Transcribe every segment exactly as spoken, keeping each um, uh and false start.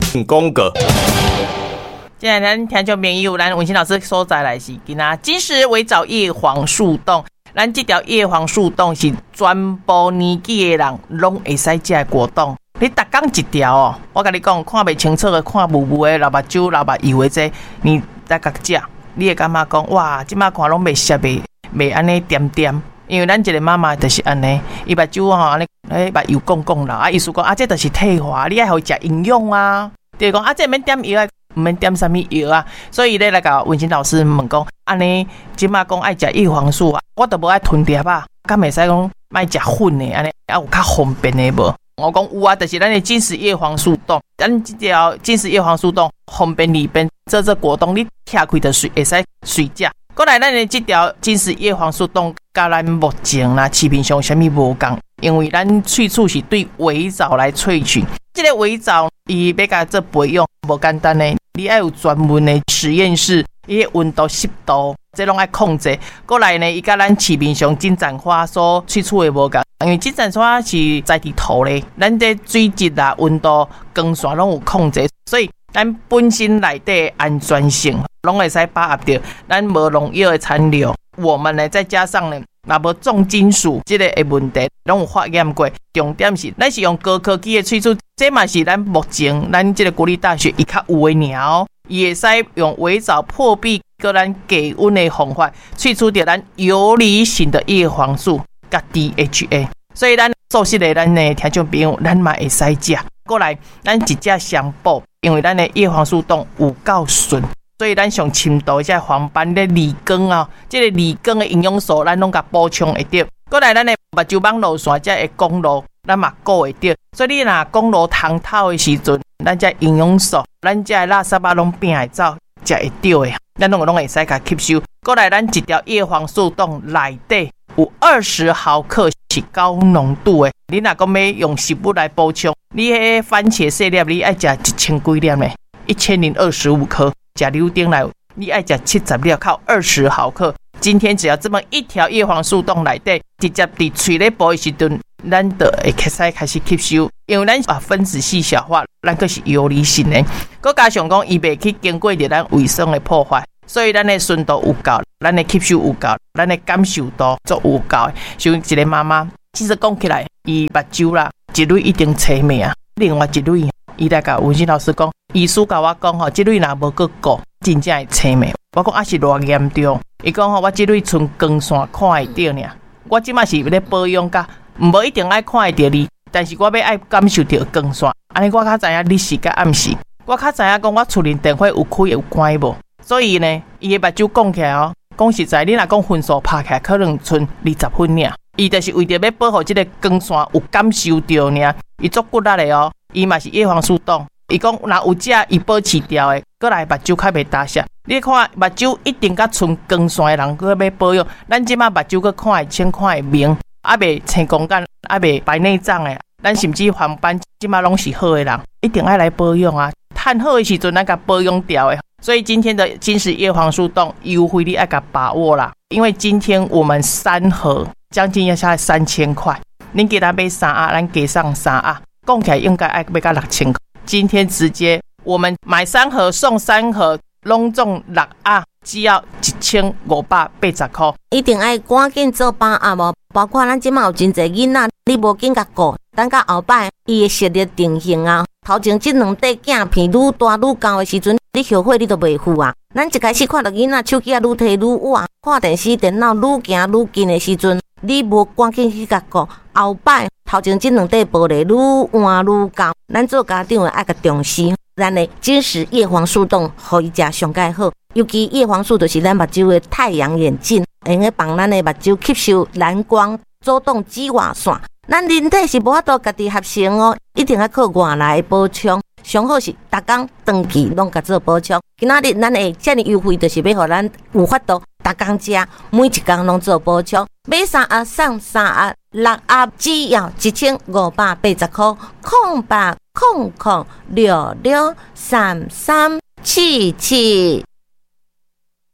宫格。 今天咱听众朋友，咱文心老师所在来是今仔金石围藻叶黄素冻，咱这条叶黄素冻是全部年纪的人拢会使食的果冻。你逐工一条哦，我跟你讲，看袂清楚的、看糊糊的、老目睭、老目油的这，你再甲食，你会感觉讲哇，即摆看拢袂涩袂袂安尼点点。因为咱一个妈妈就是安尼，伊目睭吼安尼，诶，目油讲讲啦，啊，意思讲啊，这就是退化，你爱互伊食营养啊。就是讲啊，这免点药啊，毋免点啥物药啊。所以咧来甲文心老师问讲，安尼即摆讲爱食叶黄素啊，我都无爱吞粒啊，敢袂使讲卖食粉的安尼，啊有较方便的无？我讲有啊，就是咱的金石叶黄素冻，咱这条金石叶黄素冻方便里边做做果冻，你拆开就随会使随食。过来，咱的这条金石叶黄素冻，甲咱目前啦市面上啥物无共，因为咱萃取是对微藻来萃取，这个微藻伊要甲做培养无简单的，你要有专门的实验室，伊的温度、湿度，这拢爱控制。过来呢，伊甲咱市面上金盏花所萃取的无共。因为金盏花是在地土咧，咱这水质啊、温度、光线拢有控制，所以咱本身内底安全性拢会使把握到。咱无农药的残留，我们呢再加上呢，若无重金属这个的问题，拢有化验过。重点是，咱是用高科技的萃取，这嘛是咱目前咱这个国立大学伊较有的尔哦，伊会使用微藻破壁个咱低温的方法，萃取到咱游离型的叶黄素。甲 D H A， 所以咱素食的咱的听众朋友，咱嘛会使食。过来，咱一只相补，因为咱的叶黄素冻有够纯，所以咱上深度这黄斑的离光啊，这个离光的营养素，咱拢甲补充会到。过来，咱的目睭网络线这会公路，咱嘛顾会到。所以你若公路通透的时阵，咱这营养素，咱这垃圾啊拢变会走，才会到的。咱拢拢会使甲吸收。过来，咱一条叶黄素冻内底。有二十毫克是高浓度的，你若讲要用食物来补充，你迄番茄细粒你爱食一千几粒呢？一千零二十五颗，食柳丁来，你爱食七十粒，靠二十毫克。今天只要这么一条叶黄素冻内底，直接伫嘴咧补的时阵，咱就会开始开始吸收，因为咱把分子细小化，咱个是游离性的，佮加上讲伊袂去经过着咱卫生的破坏。所以咱的纯度有够，咱的吸收有够，咱的感受度足有够的。像一个妈妈，其实讲起来，伊目睭啦，一蕊一定青命啊。另外一蕊，伊来甲文心老师讲，医师甲我讲吼，这蕊若无去顾，真正会青命。我讲啊是偌严重？伊讲吼，我这蕊剩光线看会到尔。我即马是咧保养甲，无一定爱看会到你，但是我要爱感受到光线。安尼我较知影日时甲暗时，我较知影讲我厝里电火有开有关无。所以呢，伊的目睭讲起来哦，讲实在，你若讲分数拍起来，可能剩二十分尔。伊就是为着要保护这个光线有感受到尔，伊足骨力的哦。伊嘛是叶黄素冻，伊讲若有食伊保持掉的，过来目睭较袂打湿。你看目睭一定甲剩光线的人，佮要保养，咱即马目睭佮看会清看会明，啊袂青光眼，啊袂白内障的，咱甚至黄斑即马拢是好的人，一定爱来保养啊。趁好的时阵，咱甲保养掉的。所以今天的金石叶黄素冻优惠你爱甲把握啦，因为今天我们三盒将近要下来三千块，您给他买三盒，咱给上三盒，讲起来应该爱买到六千块。今天直接我们买三盒送三盒，拢总六盒，只要一千五百八十块。 一定爱赶紧做把握哦，包括咱即马有真侪囡仔，你无紧甲顾，等到后摆伊的实力定型啊。头前这两块镜片愈大愈高的时阵，你后悔你都袂付啊！咱一开始看到囡仔手机啊愈摕愈晚，看电视电脑愈行愈近的时阵，你无赶紧去甲顾，后摆头前这两块玻璃愈换愈高，咱做家长的爱甲重视。咱的金石叶黄素冻，互伊食上介好。尤其叶黄素就是咱目睭的太阳眼镜，会用帮咱的目睭吸收蓝光，阻挡紫外线。咱人体是无法度家己合成哦，一定要靠外来补充。上好是逐工长期拢甲做补充。今仔日咱会遮尔优惠，就是要互咱有法度逐工食，每一工拢做补充。买三盒送三盒，六盒只要一千五百八十块。空八空空六六三三七七。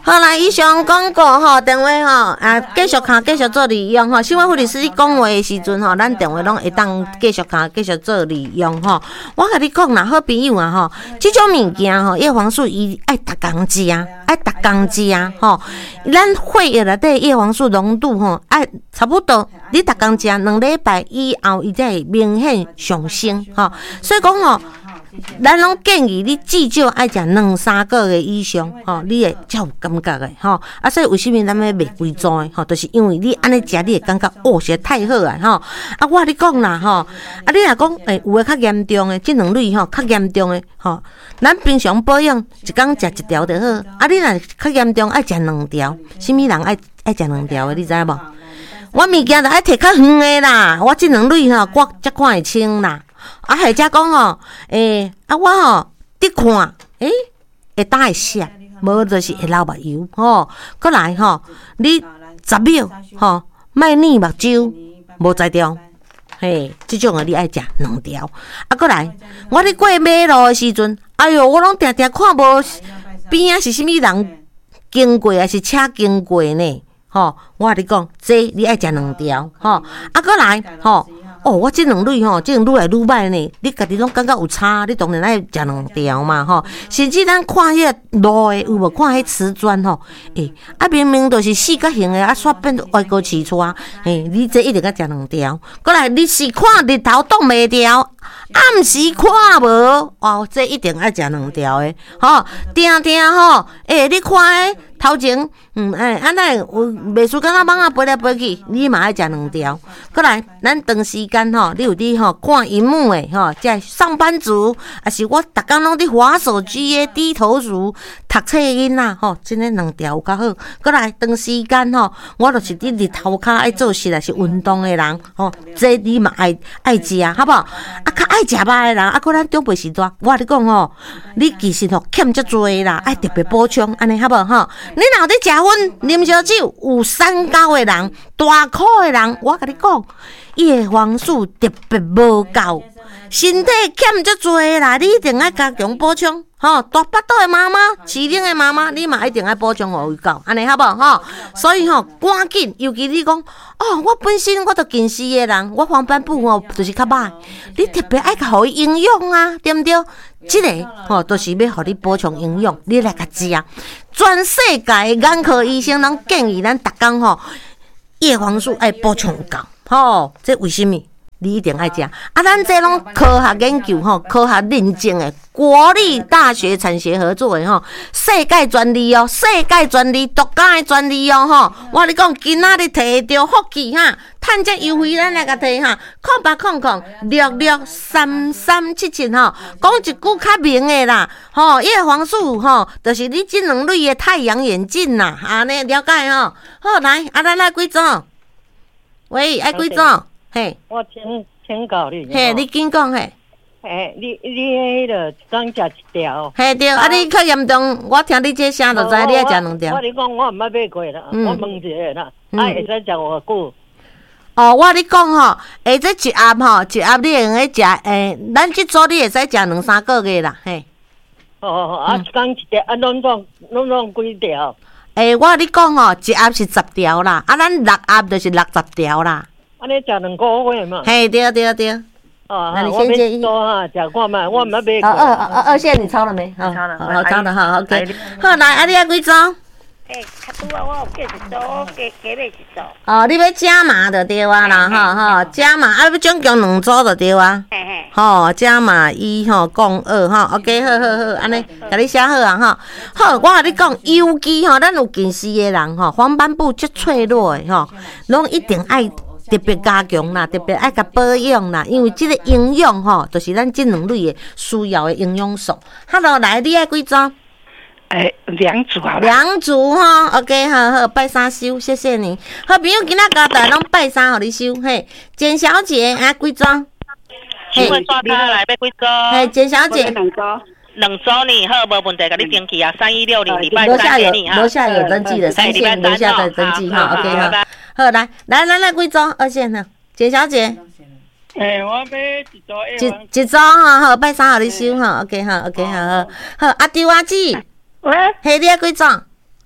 好来，以上广告吼，电话吼，啊，继续卡，继续做利用吼。新闻护理师你讲话的时阵吼，咱电话拢会当继续卡，继续做利用吼。我甲你讲啦，好朋友啊吼，即种物件吼，叶黄素伊爱逐工食，爱逐工食吼。咱血液内底叶黄素浓度吼，爱差不多，你逐工食两礼拜以后，伊才会明显上升吼。所以讲吼。咱拢建议你至少爱食两三个月以上，吼，你会才有感觉的，吼。啊，所以为什么咱要卖规组的，吼，就是因为你安尼食，你会感觉哦，实在太好啊，吼。啊，我你讲啦，吼，啊，你若讲，诶、欸，有诶较严重的，即两类吼，较严重的，吼，咱平常保养一工食一条就好。啊，你若较严重爱食两条，什么人爱爱食两条的，你知无？我物件就爱摕较远的啦，我即两类吼，我才看会清啦。啊，或者讲吼，诶、欸，啊，我吼伫看，诶、欸，会当会涩，无就是会流目油吼。过来吼，你十秒吼，莫捻目睭，无才中，嘿，即种诶你爱食两条。啊，过来，我伫过马路诶时阵，哎哟，我拢定定看无边仔是啥物人经过，还是车经过呢？吼，我甲你讲，这你爱食两条，吼。啊，过来，吼。哦，我即两类吼，即两愈来愈歹呢。你家己拢感觉有差，你当然爱食两条嘛吼。甚至咱看迄个路的有无看迄瓷砖吼？诶、欸，啊明明就是四角形的，啊煞变歪高起出啊！诶、欸，你这一定要食两条。过来，你是看日头挡袂着，暗时看无哦，这一定爱食两条的吼。定定吼，诶、欸，你看诶。头前，嗯，哎，安尼有袂输敢若蠓仔飞来飞去，你嘛爱食两条。过来，咱长时间吼，你有伫吼看荧幕诶吼，即上班族，啊是我逐工拢伫滑手机诶低头族，读册囡仔吼，真诶两条有较好。过来，长时间吼，我就是伫日头骹爱做事，也是运动诶人吼，这你嘛爱爱食，好无？啊，较爱食肉诶人，啊，搁咱长辈时代，我你讲吼，你其实吼欠遮多啦，爱特别补充，安尼好无吼？你若伫食薰、啉烧酒，有三高诶人、大苦诶人，我甲你讲，叶黄素特别无够，身体欠足多啦，你一定爱加强补充。吼，大巴肚诶妈妈、饲奶诶妈妈，你嘛一定爱补充互伊够，安尼好无吼？所以吼，赶紧，尤其你讲，哦，我本身我都近视诶人，我黄斑部吼就是较歹，你特别爱互伊营养啊，对毋对？即、这个吼，都、就是要互你补充营养，你来甲食。全世界诶眼科医生拢建议咱逐工吼，叶黄素爱补充够，吼，这为什么？你一定爱食啊！咱这拢科学研究吼，科学认证诶，国立大学产学合作诶吼，世界专利哦，世界专利，独家诶专利哦吼！我你讲，今仔日摕着福气哈，趁这优惠咱来甲摕哈，空八空空六六三三七七吼，讲一句较明诶啦，吼，叶黄素吼，就是你即两类诶太阳眼镜啦，安尼了解吼？好来，啊咱来几种？喂，爱几种？嘿， 我请请教你。 嘿，你紧讲嘿。 嘿，你你迄个一工食一条。 嘿对，啊你较严重，我听你这声就知你爱食两条。 我你讲我毋捌买过啦，我问一下啦，啊会使食偌久？ 哦，我你讲吼，下这一盒吼，一盒你会用去食，诶，咱即组你会使食两三个月啦，嘿。 哦，啊一工一条，啊拢总拢总几条？ 诶，我你讲吼，一盒是十条啦，啊咱六盒就是六十条啦。 安尼食两个月嘛？ 嘿，对对对。 哦，那你先建议。多哈，食看卖，我毋捌买过。 哦二二二线你抄了没？ 抄了， 好，抄了好 ，OK。好，来，啊你要几组？ 诶，较拄啊，我有计一组，加加买一组。 哦，你要加码就对啊啦，吼吼，加码啊，要总共两组就对啊。 嘿嘿。 吼，加码一吼，共二吼 ，OK， 好好好，安尼，甲你写好啊吼。好，我甲你讲，尤其吼，咱有近视的人吼，黄斑部足脆弱的吼，拢一定爱。特别加强啦，特别爱甲保养啦，因为即个营养吼，就是咱即两类的需要的营养素。Hello， 来，你爱几组？ 诶，两组好了。 两组哈 ，OK， 好好，拜三收，谢谢你。好朋友今仔交代拢拜三，互你收。嘿，简小姐啊，几组？ 请问刷卡来要几组？ 嘿，简小姐。 两组。两组呢，好，无问题，甲你登记啊，三一六零礼拜三给你哈。 楼下有登记的，三线楼下再登记哈 ，OK 哈。好，来来来来，几组？二线呢？简小姐。 诶、欸，我买一组一一组哈，好，拜三互你收哈 ，OK 哈 ，OK 好好。好，阿丢阿姊， 喂， 嘿，你要几组？ 啊，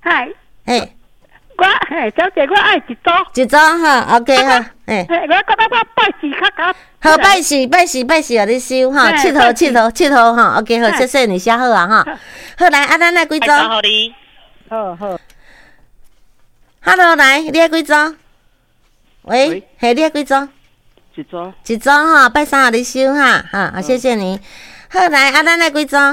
嗨， 嘿， 我嘿，小姐，我爱一组。 一组哈 ，OK 哈，嘿。 嘿，我觉得我拜四较较。 好，拜四拜四拜四，互你收哈，佚佗佚佗佚佗哈 ，OK 好，谢谢你，写好啊哈。好来，啊，咱来几组？ 好哩。 好好。 Hello， 来，你爱几组？喂，嘿，你爱几组？ 一组。 一组哈，拜三互你收哈，哈，好，谢谢你。好来，啊，咱来几组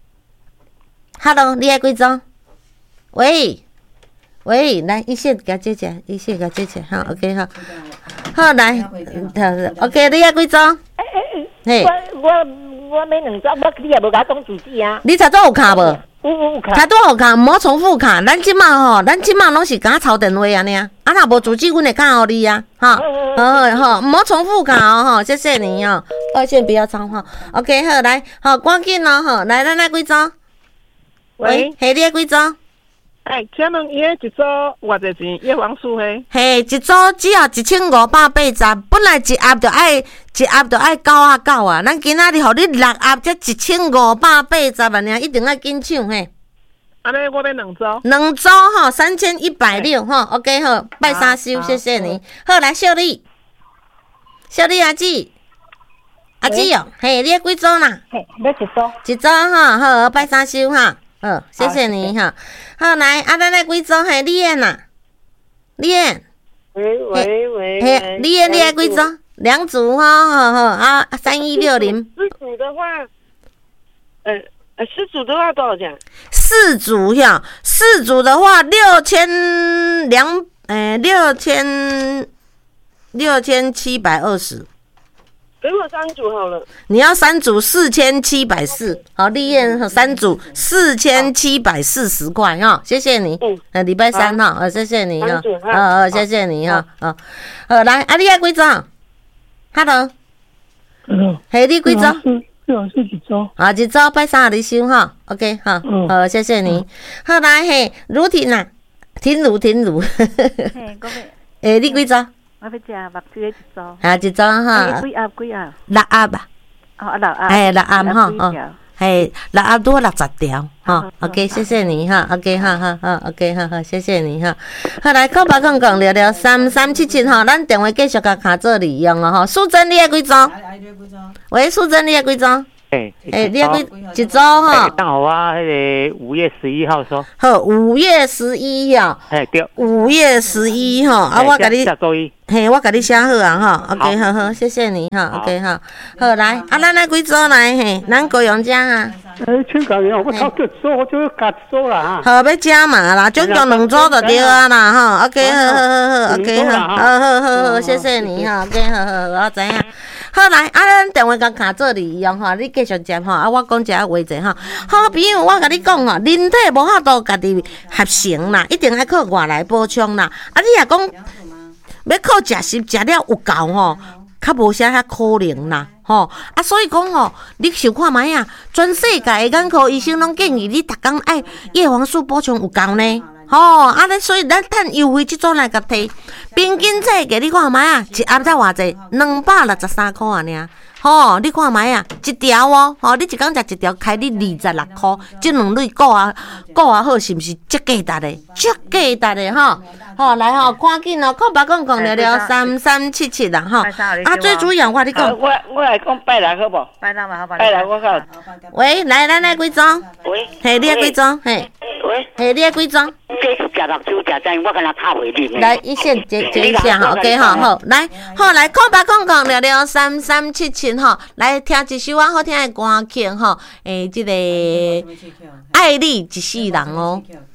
？Hello， 你爱几组？喂。喂，来一线给接起来，一线给接起来，好 ，OK 哈，好来，好 ，OK， 你要几组？ 哎哎哎，我我我买两组，我你也无甲讲主旨啊。 你查到有卡无？ 有有有卡。 查到有卡，毋好重复卡。咱即马吼，咱即马拢是甲抄电话安尼啊，啊若无主旨，阮会卡互你啊，哈，好好，毋好重复卡哦，吼，谢谢你哦，二线不要超哈 ，OK， 好来，好，赶紧哦，吼，来，咱来几组？喂，嘿，你要几组？ 哎，请问伊迄一组偌济钱？叶黄素嘿？ 嘿，一组只要一千五百八十，本来一盒就爱一盒就爱九啊九啊，咱今仔日互你六盒才一千五百八十啊，尔一定要紧抢嘿。 安尼我要两组。 两组吼，三千一百六吼 ，OK 好，拜三收，谢谢你。好来，秀丽，秀丽阿姊，阿姊哦，嘿，你要几组啦？ 嘿，要一组。 一组哈，好，拜三收哈。好，谢谢你哈。好来，啊，咱来几组？嘿，李燕呐，李燕， 喂喂喂， 嘿，李燕，你爱几组？两组哈，好好啊，三一六零。 四组的话，呃呃，四组的话多少钱？ 四组呀，四组的话六千两，呃，六千六千七百二十。 给我三组好了。 你要三组四千七百四，好，丽燕三组四千七百四十块哈，谢谢你。嗯，呃，礼拜三哈，呃，谢谢你哈，呃呃，谢谢你哈，好，好来，啊，你要几组 ？Hello， 嗯， 嘿，你几组？ 六是几组？ 啊，一组拜三你收哈 ，OK 哈，好，谢谢你。好来，嘿，如婷呐，婷如婷如，嘿， 我诶，你几组？ 我要食目珠一组。 啊，一组哈。 几盒几盒？ 六盒啊。 哦，六盒。 哎，六盒哈，哦，嘿，六盒多六十条，哈 ，OK， 谢谢你哈 ，OK 哈哈哈 ，OK 哈哈，谢谢你哈。好来，空白空空聊聊三三七七哈，咱电话继续甲卡做利用了哈。素贞你爱几组？喂，素贞你爱几组？ 哎哎，你爱几一组哈？ 刚好啊，那个五月十一号说。 好，五月十一号。 哎对。 五月十一哈，啊，我甲你。 下周一。 嘿，我甲你写好啊哈 ，OK， 好好，谢谢你哈 ，OK 哈，好来，啊，咱来几组来嘿，咱高阳家哈。 哎，请教你，我头一组，我就加一组啦哈。好，要加码啦，总共两组就对啊啦哈 ，OK， 好好好好 ，OK 哈，好好好好，谢谢你哈 ，OK， 好好，我知影。好来，啊，咱电话甲卡做利用吼，你继续接吼，啊，我讲一下话者吼。好朋友，我甲你讲吼，人体无法度家己合成啦，一定要靠外来补充啦。啊，你若讲要靠食食食了有够吼，较无啥遐可能啦，吼啊，所以讲吼，你想看卖啊，全世界的眼科医生拢建议你逐工爱叶黄素补充有够呢。吼，啊，咧，所以咱趁优惠即种来甲摕，平均价格你看卖啊，一盒才偌济，两百六十三块啊尔。吼，你看卖啊，一条哦，吼，你一工食一条，开你二十六块，即两类顾啊顾啊好，是毋是足价值的？足价值的吼，吼来吼，赶紧哦，空白空空聊聊三三七七啦吼。啊，最主要我你讲， 我我来讲拜六好无？ 拜六嘛好， 拜六我讲。 喂，来，咱来几组？ 喂， 嘿，你爱几组？嘿， 喂， 嘿，你爱几组？ 这是食目珠食真，我跟他拍袂入。 来，一线接接一下哈 ，OK 哈，好，来，好来，空白空空聊聊三三七七哈，来听一首啊好听的歌曲哈，诶，这个爱你一世人哦。